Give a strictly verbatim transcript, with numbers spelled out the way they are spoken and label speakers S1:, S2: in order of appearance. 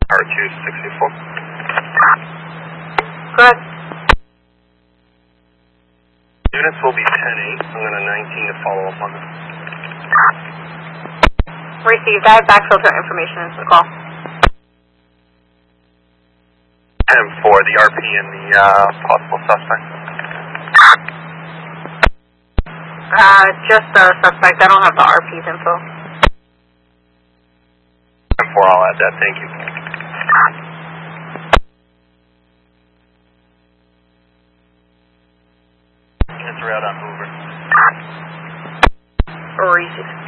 S1: R two sixty-four.
S2: Good.
S1: Units will be ten eight. I'm going to nineteen to follow up on this.
S2: Received. I have back filter information into the call.
S1: ten four, the R P and the uh, possible suspect.
S2: Uh, just the suspect. I don't have the R P's info.
S1: ten four, I'll add that. Thank you. Units are out on Hoover.
S2: Received.